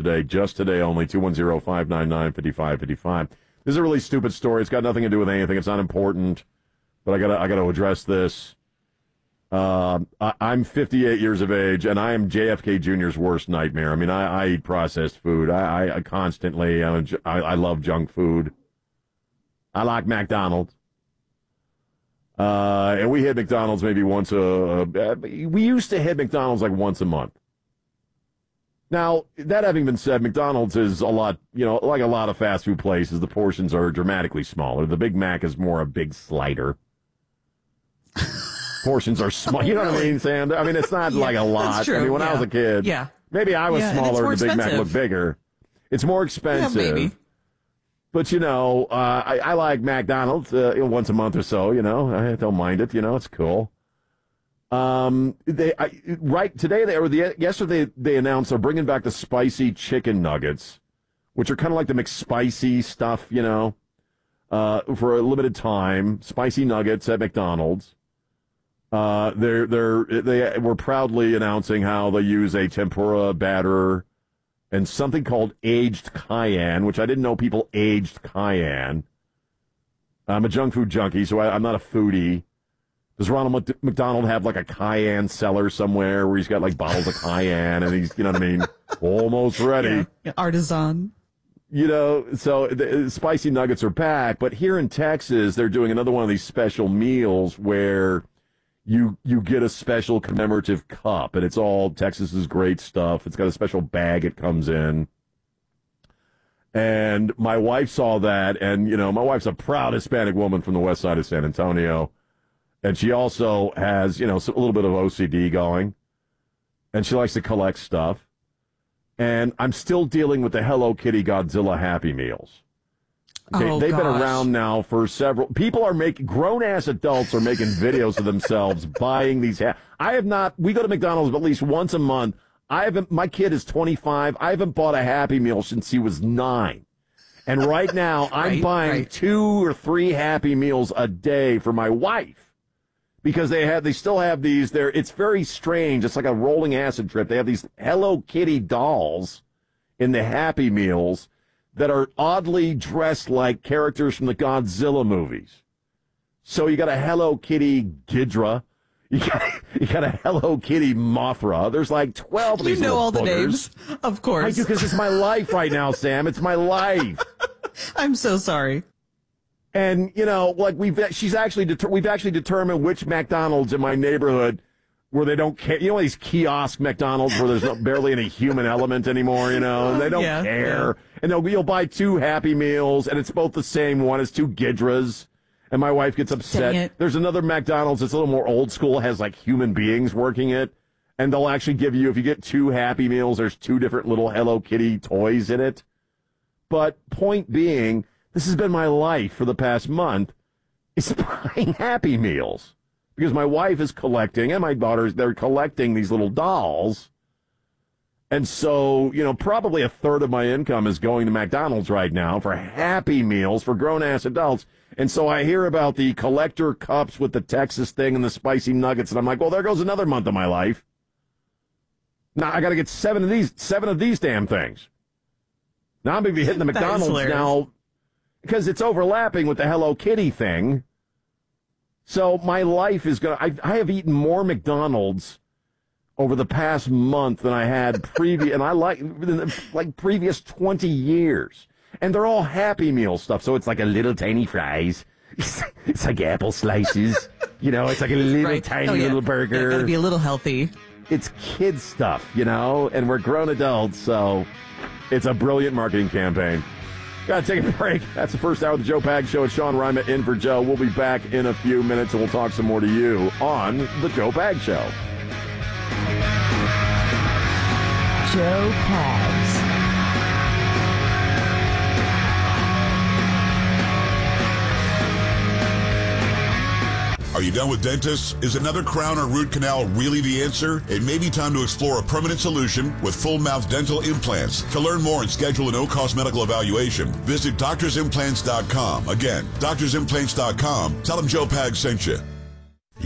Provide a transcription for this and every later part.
today, just today only, 210-599-5555. This is a really stupid story. It's got nothing to do with anything. It's not important, but I gotta address this. I'm 58 years of age, and I am JFK Jr.'s worst nightmare. I mean, I eat processed food. I constantly, I love junk food. I like McDonald's. And we hit McDonald's maybe once we used to hit McDonald's like once a month. Now, that having been said, McDonald's is a lot, like a lot of fast food places, the portions are dramatically smaller. The Big Mac is more a big slider. Portions are small. You know what I mean, Sam? I mean, it's not like a lot. That's true. I mean, when I was a kid, maybe I was smaller and the Big Mac looked bigger. It's more expensive. Yeah, maybe. But, I like McDonald's once a month or so, I don't mind it, it's cool. Yesterday they announced they're bringing back the spicy chicken nuggets, which are kind of like the McSpicy stuff, for a limited time. Spicy nuggets at McDonald's. They were proudly announcing how they use a tempura batter and something called aged cayenne, which I didn't know people aged cayenne. I'm a junk food junkie, so I'm not a foodie. Does Ronald McDonald have like a cayenne cellar somewhere where he's got like bottles of cayenne and he's, almost ready? Yeah, artisan. So the spicy nuggets are back, but here in Texas, they're doing another one of these special meals where you get a special commemorative cup, and it's all Texas's great stuff. It's got a special bag it comes in. And my wife saw that, and, my wife's a proud Hispanic woman from the west side of San Antonio. And she also has, a little bit of OCD going. And she likes to collect stuff. And I'm still dealing with the Hello Kitty Godzilla Happy Meals. Okay, they've been around now for several. Grown-ass adults are making videos of themselves buying these. We go to McDonald's at least once a month. My kid is 25. I haven't bought a Happy Meal since he was 9. And right now, I'm buying 2 or 3 Happy Meals a day for my wife. Because they still have these there. It's very strange. It's like a rolling acid trip. They have these Hello Kitty dolls in the Happy Meals that are oddly dressed like characters from the Godzilla movies. So you got a Hello Kitty Ghidra. You got a Hello Kitty Mothra. There's like 12 of these little all boogers. The names, of course. I do, because it's my life right now, Sam. It's my life. I'm so sorry. And, we've actually determined which McDonald's in my neighborhood where they don't care. These kiosk McDonald's where there's barely any human element anymore, and they don't care. Yeah. And you'll buy 2 Happy Meals, and it's both the same one. It's 2 Ghidras. And my wife gets upset. There's another McDonald's that's a little more old school, has like human beings working it. And they'll actually give you, if you get 2 Happy Meals, there's 2 different little Hello Kitty toys in it. But point being, this has been my life for the past month, is buying Happy Meals. Because my wife is collecting, and my daughters, they're collecting these little dolls. And so, probably a third of my income is going to McDonald's right now for Happy Meals for grown-ass adults. And so I hear about the collector cups with the Texas thing and the spicy nuggets, and I'm like, well, there goes another month of my life. Now I got to get 7 of these damn things. Now I'm going to be hitting the McDonald's now because it's overlapping with the Hello Kitty thing. So my life is going to... I have eaten more McDonald's over the past month than I had previous, and I like previous 20 years. And they're all Happy Meal stuff, so it's like a little tiny fries. It's like apple slices. It's like a little tiny little burger. Gotta be a little healthy. It's kid stuff, and we're grown adults, so it's a brilliant marketing campaign. Gotta take a break. That's the first hour of the Joe Pags Show. It's Sean Rima in for Joe. We'll be back in a few minutes, and we'll talk some more to you on the Joe Pags Show. Joe Pags. Are you done with dentists? Is another crown or root canal really the answer? It may be time to explore a permanent solution with full mouth dental implants. To learn more and schedule a no-cost medical evaluation, visit doctorsimplants.com. Again, doctorsimplants.com. Tell them Joe Pags sent you.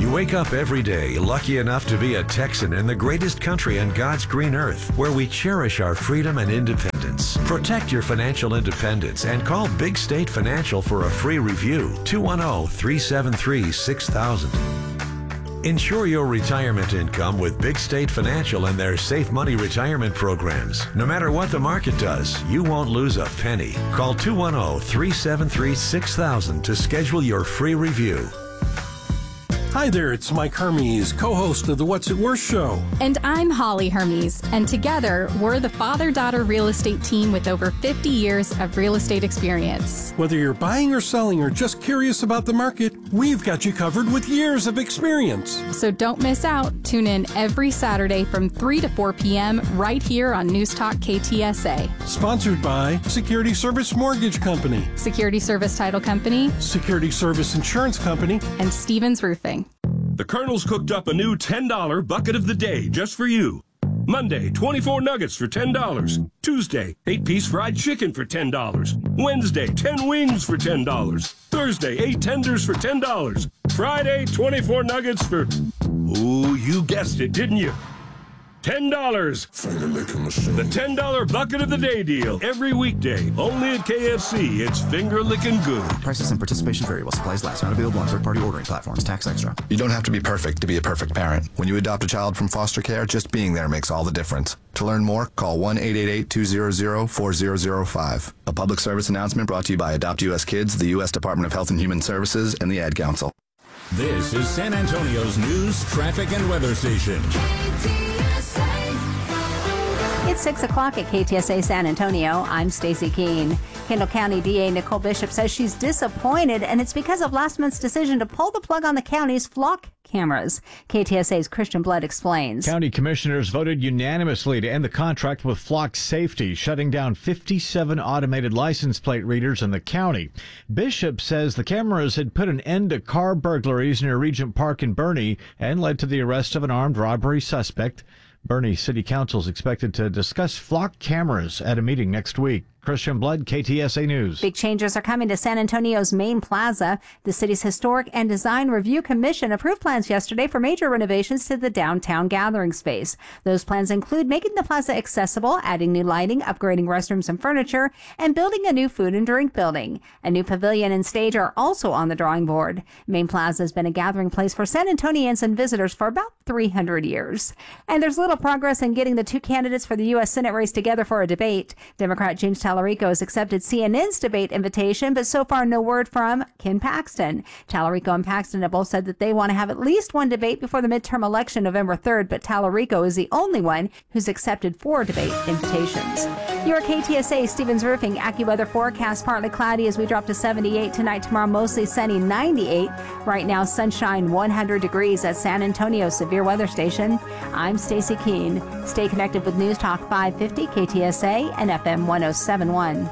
You wake up every day lucky enough to be a Texan in the greatest country on God's green earth, where we cherish our freedom and independence. Protect your financial independence and call Big State Financial for a free review. 210-373-6000. Ensure your retirement income with Big State Financial and their Safe Money retirement programs. No matter what the market does, you won't lose a penny. Call 210-373-6000 to schedule your free review. Hi there, it's Mike Hermes, co-host of the What's It Worth show. And I'm Holly Hermes, and together we're the father-daughter real estate team with over 50 years of real estate experience. Whether you're buying or selling or just curious about the market, we've got you covered with years of experience. So don't miss out. Tune in every Saturday from 3 to 4 p.m. right here on News Talk KTSA. Sponsored by Security Service Mortgage Company, Security Service Title Company, Security Service Insurance Company, and Stevens Roofing. The Colonel's cooked up a new $10 bucket of the day just for you. Monday, 24 nuggets for $10. Tuesday, 8-piece fried chicken for $10. Wednesday, 10 wings for $10. Thursday, 8 tenders for $10. Friday, 24 nuggets for... Oh, you guessed it, didn't you? $10. The $10 bucket of the day deal. Every weekday. Only at KFC. It's finger licking good. Prices and participation vary while supplies last. Not available on third-party ordering platforms. Tax extra. You don't have to be perfect to be a perfect parent. When you adopt a child from foster care, just being there makes all the difference. To learn more, call 1-888-200-4005. A public service announcement brought to you by Adopt U.S. Kids, the U.S. Department of Health and Human Services, and the Ad Council. This is San Antonio's news, traffic, and weather station. It's 6 o'clock at KTSA San Antonio. I'm Stacey Keene. Kendall County DA Nicole Bishop says she's disappointed, and it's because of last month's decision to pull the plug on the county's flock cameras. KTSA's Christian Blood explains. County commissioners voted unanimously to end the contract with Flock Safety, shutting down 57 automated license plate readers in the county. Bishop says the cameras had put an end to car burglaries near Regent Park in Boerne and led to the arrest of an armed robbery suspect. Boerne City Council is expected to discuss flock cameras at a meeting next week. Christian Blood, KTSA News. Big changes are coming to San Antonio's main plaza. The city's Historic and Design Review Commission approved plans yesterday for major renovations to the downtown gathering space. Those plans include making the plaza accessible, adding new lighting, upgrading restrooms and furniture, and building a new food and drink building. A new pavilion and stage are also on the drawing board. Main Plaza has been a gathering place for San Antonians and visitors for about 300 years. And there's little progress in getting the two candidates for the U.S. Senate race together for a debate. Democrat James Tallarico has accepted CNN's debate invitation, but so far no word from Ken Paxton. Tallarico and Paxton have both said that they want to have at least one debate before the midterm election November 3rd, but Tallarico is the only one who's accepted 4 debate invitations. Your KTSA Stevens Roofing AccuWeather forecast: partly cloudy as we drop to 78 tonight, tomorrow mostly sunny 98. Right now sunshine 100 degrees at San Antonio Severe Weather Station. I'm Stacey Keene. Stay connected with News Talk 550 KTSA and FM 1071.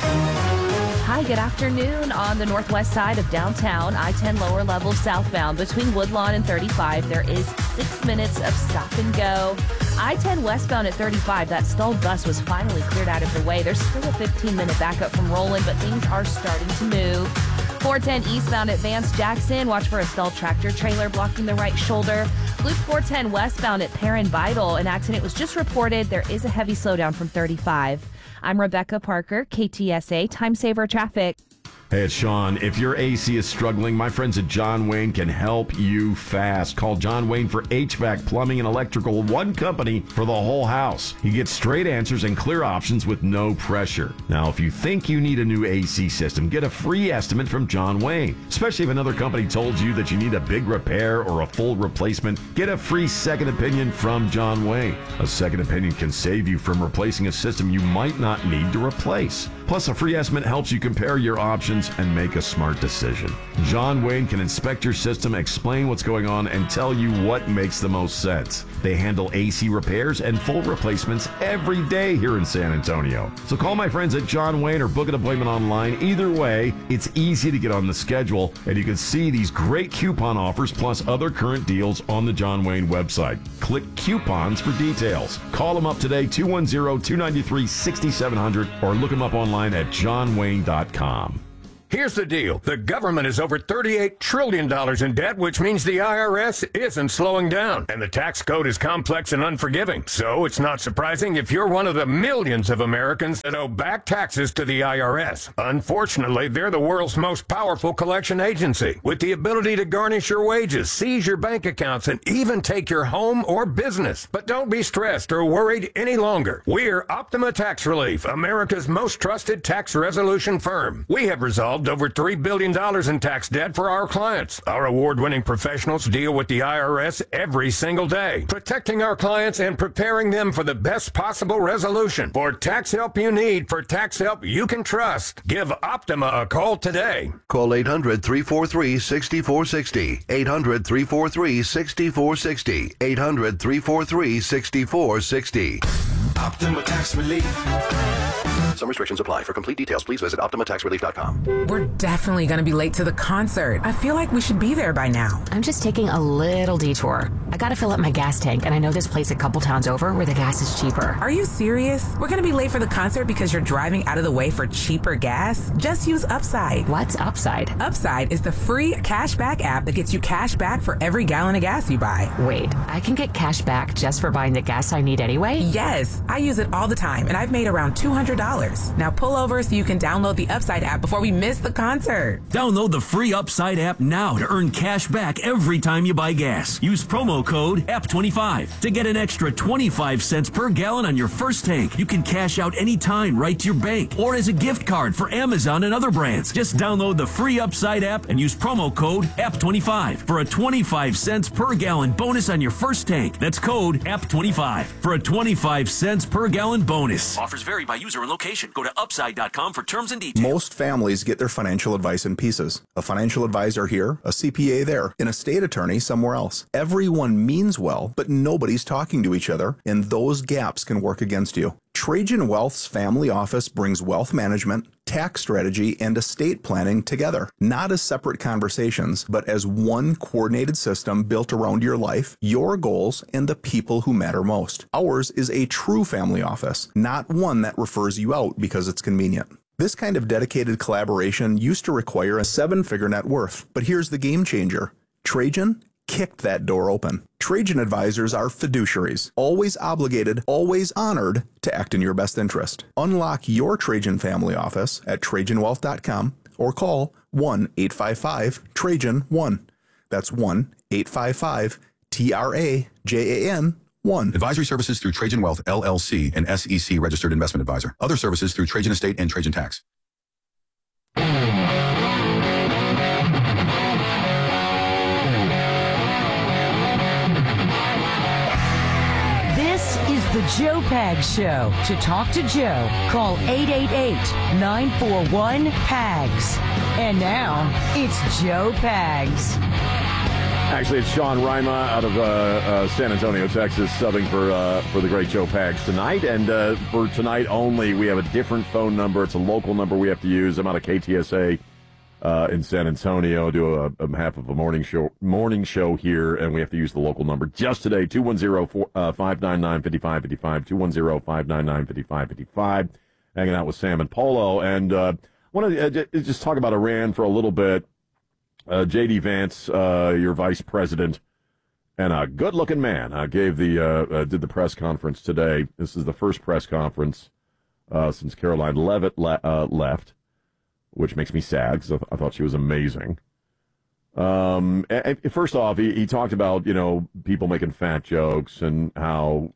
Hi, good afternoon. On the northwest side of downtown, I-10 lower level southbound between Woodlawn and 35, there is 6 minutes of stop and go. I-10 westbound at 35, that stalled bus was finally cleared out of the way. There's still a 15-minute backup from Roland, but things are starting to move. 410 eastbound at Vance Jackson, watch for a stalled tractor trailer blocking the right shoulder. Loop 410 westbound at Perrin Vital, an accident was just reported. There is a heavy slowdown from 35. I'm Rebecca Parker, KTSA Time Saver Traffic. Hey, it's Sean. If your AC is struggling, my friends at John Wayne can help you fast. Call John Wayne for HVAC, plumbing, and electrical. One company for the whole house. You get straight answers and clear options with no pressure. Now, if you think you need a new AC system, get a free estimate from John Wayne. Especially if another company told you that you need a big repair or a full replacement, get a free second opinion from John Wayne. A second opinion can save you from replacing a system you might not need to replace. Plus, a free estimate helps you compare your options and make a smart decision. John Wayne can inspect your system, explain what's going on, and tell you what makes the most sense. They handle AC repairs and full replacements every day here in San Antonio. So call my friends at John Wayne or book an appointment online. Either way, it's easy to get on the schedule, and you can see these great coupon offers plus other current deals on the John Wayne website. Click coupons for details. Call them up today, 210-293-6700, or look them up online at johnwayne.com. Here's the deal. The government is over $38 trillion in debt, which means the IRS isn't slowing down. And the tax code is complex and unforgiving. So it's not surprising if you're one of the millions of Americans that owe back taxes to the IRS. Unfortunately, they're the world's most powerful collection agency, with the ability to garnish your wages, seize your bank accounts, and even take your home or business. But don't be stressed or worried any longer. We're Optima Tax Relief, America's most trusted tax resolution firm. We have resolved over $3 billion in tax debt for our clients. Our award-winning professionals deal with the IRS every single day, protecting our clients and preparing them for the best possible resolution. For tax help you need, for tax help you can trust, give Optima a call today. Call 800-343-6460. 800-343-6460. 800-343-6460. Optima Tax Relief. Some restrictions apply. For complete details, please visit OptimaTaxRelief.com. We're definitely going to be late to the concert. I feel like we should be there by now. I'm just taking a little detour. I got to fill up my gas tank, and I know this place a couple towns over where the gas is cheaper. Are you serious? We're going to be late for the concert because you're driving out of the way for cheaper gas? Just use Upside. What's Upside? Upside is the free cashback app that gets you cash back for every gallon of gas you buy. Wait, I can get cash back just for buying the gas I need anyway? Yes, I use it all the time, and I've made around $200. Now pull over so you can download the Upside app before we miss the concert. Download the free Upside app now to earn cash back every time you buy gas. Use promo code APP25 to get an extra 25 cents per gallon on your first tank. You can cash out anytime right to your bank or as a gift card for Amazon and other brands. Just download the free Upside app and use promo code APP25 for a 25 cents per gallon bonus on your first tank. That's code APP25 for a 25 cents per gallon bonus. Offers vary by user and location. Go to upside.com for terms and details. Most families get their financial advice in pieces. A financial advisor here, a CPA there, an estate attorney somewhere else. Everyone means well, but nobody's talking to each other, and those gaps can work against you. Trajan Wealth's family office brings wealth management, tax strategy, and estate planning together, not as separate conversations, but as one coordinated system built around your life, your goals, and the people who matter most. Ours is a true family office, not one that refers you out because it's convenient. This kind of dedicated collaboration used to require a 7-figure net worth, but here's the game changer. Trajan kicked that door open. Trajan advisors are fiduciaries, always obligated, always honored to act in your best interest. Unlock your Trajan family office at TrajanWealth.com or call 1-855-TRAJAN-1. That's 1-855-TRAJAN-1. Advisory services through Trajan Wealth, LLC, an SEC registered investment advisor. Other services through Trajan Estate and Trajan Tax. This is the Joe Pags Show. To talk to Joe, call 888-941-PAGS. And now, it's Joe Pags. Actually, it's Sean Rima out of San Antonio, Texas, subbing for the great Joe Pags tonight. And for tonight only, we have a different phone number. It's a local number we have to use. I'm out of KTSA in San Antonio. Do a half of a morning show here, and we have to use the local number just today, 210-599-5555, 210-599-5555. Hanging out with Sam and Polo. And I want to just talk about Iran for a little bit. J.D. Vance, your vice president, and a good-looking man, did the press conference today. This is the first press conference since Caroline Leavitt left, which makes me sad because I thought she was amazing. And first off, he talked about, people making fat jokes and how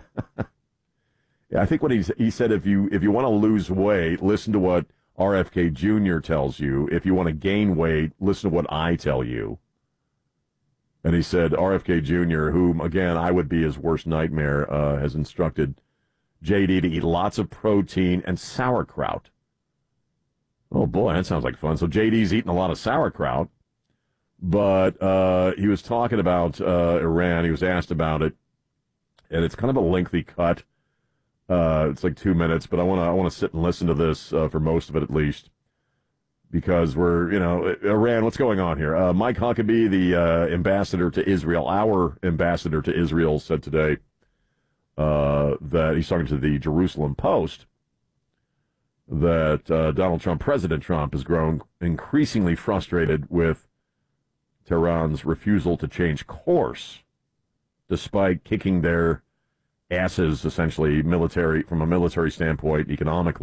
I think what he said, if you want to lose weight, listen to what RFK Jr. tells you. If you want to gain weight, listen to what I tell you. And he said RFK Jr., whom, again, I would be his worst nightmare, has instructed JD to eat lots of protein and sauerkraut. Oh, boy, that sounds like fun. So JD's eating a lot of sauerkraut. But he was talking about Iran. He was asked about it. And it's kind of a lengthy cut. It's like 2 minutes, but I want to sit and listen to this for most of it at least, because we're, Iran, what's going on here? Mike Huckabee, the ambassador to Israel, our ambassador to Israel, said today that he's talking to the Jerusalem Post, that President Trump, has grown increasingly frustrated with Tehran's refusal to change course, despite kicking their asses, essentially, from a military standpoint, economically.